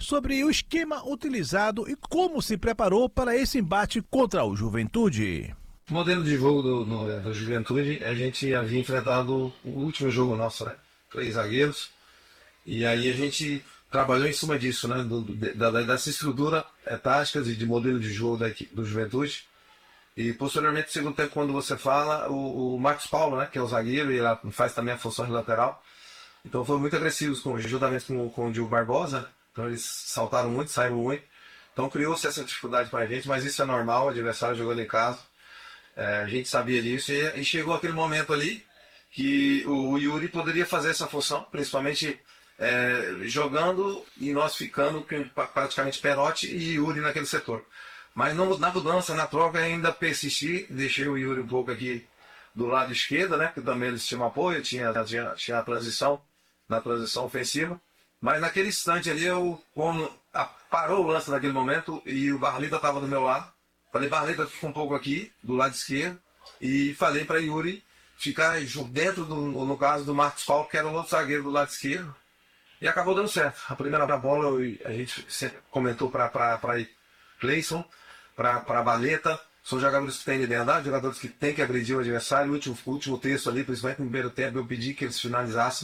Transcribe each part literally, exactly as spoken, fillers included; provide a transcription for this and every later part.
sobre o esquema utilizado e como se preparou para esse embate contra o Juventude. O modelo de jogo do, no, do Juventude, a gente havia enfrentado o último jogo nosso, né? Três zagueiros. E aí a gente trabalhou em cima disso, né? Do, da, dessa estrutura é, táticas e de modelo de jogo da equipe, do Juventude. E posteriormente, no segundo tempo, quando você fala, o, o Marcos Paulo, né? Que é o zagueiro, e ele faz também a função de lateral. Então foram muito agressivos, com, juntamente com, com o Diogo Barbosa. Então eles saltaram muito, saíram muito. Então criou-se essa dificuldade para a gente, mas isso é normal, o adversário jogando em casa. É, a gente sabia disso e, e chegou aquele momento ali que o Yuri poderia fazer essa função, principalmente é, jogando e nós ficando com praticamente Perotti e Yuri naquele setor. Mas no, na mudança, na troca, ainda persisti, deixei o Yuri um pouco aqui do lado esquerdo, né? Que também eles tinham apoio, tinha, tinha, tinha a transição, na transição ofensiva. Mas naquele instante ali, eu, quando a, parou o lance naquele momento e o Barlita estava do meu lado, falei, Barlita, fica um pouco aqui, do lado esquerdo, e falei para Yuri ficar dentro, do, no caso, do Marcos Paulo, que era o outro zagueiro do lado esquerdo, e acabou dando certo. A primeira bola, eu, a gente comentou para Cleison, para Barleta. São jogadores que têm liberdade, jogadores que têm que agredir o adversário. O último, o último texto ali, principalmente no primeiro tempo, eu pedi que eles finalizassem.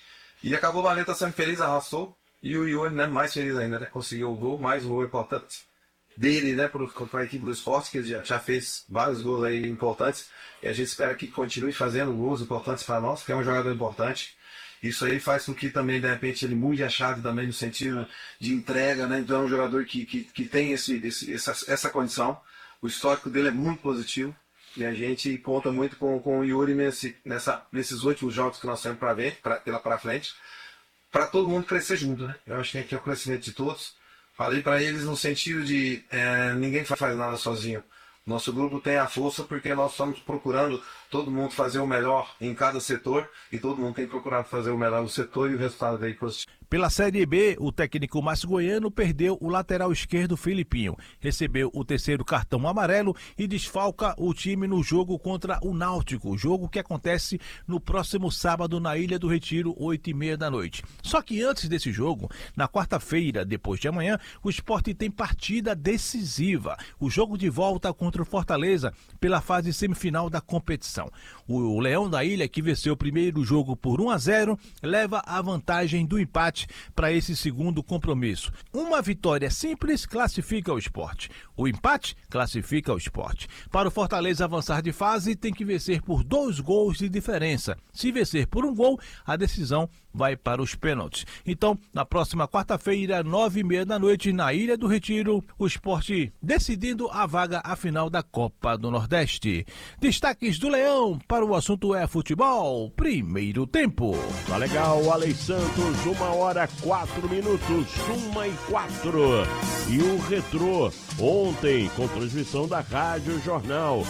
E acabou o Barleta sendo feliz, arrastou. E o Yuri, né, mais feliz ainda, né? Conseguiu o gol, mais um gol importante dele, né, para a equipe do esporte, que ele já, já fez vários gols aí importantes. E a gente espera que continue fazendo gols importantes para nós, porque é um jogador importante. Isso aí faz com que também, de repente, ele mude a chave também no sentido de entrega, né? Então é um jogador que, que, que tem esse, esse, essa, essa condição. O histórico dele é muito positivo e a gente conta muito com, com o Yuri nesse, nessa, nesses últimos jogos que nós temos para ver, pra, pela para frente, para todo mundo crescer junto, né? Eu acho que aqui é o crescimento de todos. Falei para eles no sentido de é, ninguém faz nada sozinho. Nosso grupo tem a força porque nós estamos procurando todo mundo fazer o melhor em cada setor e todo mundo tem procurado fazer o melhor no setor e o resultado veio positivo. Pela Série B, o técnico Márcio Goiano perdeu o lateral esquerdo Filipinho, recebeu o terceiro cartão amarelo e desfalca o time no jogo contra o Náutico, jogo que acontece no próximo sábado na Ilha do Retiro, oito e meia da noite. Só que antes desse jogo, na quarta-feira, depois de amanhã, o Sport tem partida decisiva, o jogo de volta contra o Fortaleza pela fase semifinal da competição. O Leão da Ilha, que venceu o primeiro jogo por um a zero, leva a vantagem do empate para esse segundo compromisso. Uma vitória simples classifica o Sport. O empate classifica o Sport. Para o Fortaleza avançar de fase, tem que vencer por dois gols de diferença. Se vencer por um gol, a decisão vai para os pênaltis. Então, na próxima quarta-feira, nove e meia da noite, na Ilha do Retiro, o Sport decidindo a vaga à final da Copa do Nordeste. Destaques do Leão para o assunto é futebol. Primeiro tempo. Tá legal, Alex Santos, uma hora, quatro minutos, uma e quatro. E o Retrô, ontem, com transmissão da Rádio Jornal,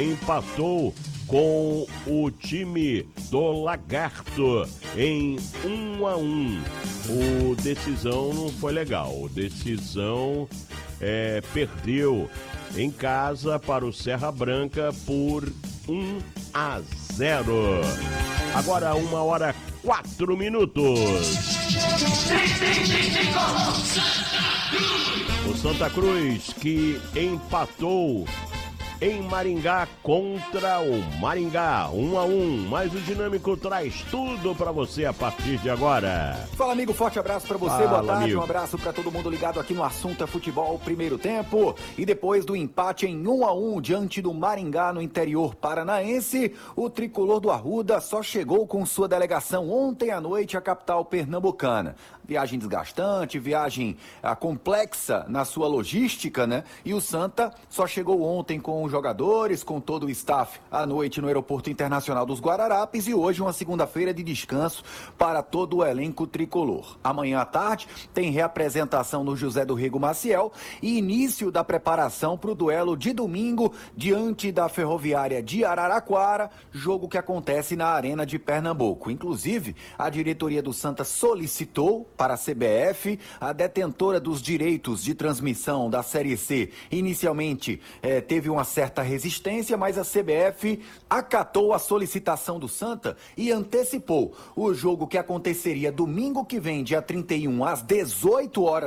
empatou com o time do Lagarto em um a um. O decisão não foi legal. O decisão é, perdeu em casa para o Serra Branca por um a zero. Agora uma hora quatro minutos. O Santa Cruz que empatou em Maringá contra o Maringá, um a um, mas o Dinâmico traz tudo pra você a partir de agora. Fala, amigo, forte abraço pra você, Fala, boa tarde, amigo. Um abraço pra todo mundo ligado aqui no Assunto é Futebol, primeiro tempo, e depois do empate em um a um diante do Maringá no interior paranaense, o tricolor do Arruda só chegou com sua delegação ontem à noite à capital pernambucana. Viagem desgastante, viagem ah, complexa na sua logística, né? E o Santa só chegou ontem com os jogadores, com todo o staff à noite no Aeroporto Internacional dos Guararapes e hoje uma segunda-feira de descanso para todo o elenco tricolor. Amanhã à tarde tem reapresentação no José do Rego Maciel e início da preparação para o duelo de domingo diante da Ferroviária de Araraquara, jogo que acontece na Arena de Pernambuco. Inclusive, a diretoria do Santa solicitou para a C B F, a detentora dos direitos de transmissão da Série C, inicialmente eh, teve uma certa resistência, mas a C B F acatou a solicitação do Santa e antecipou o jogo que aconteceria domingo que vem, dia trinta e um, às dezoito horas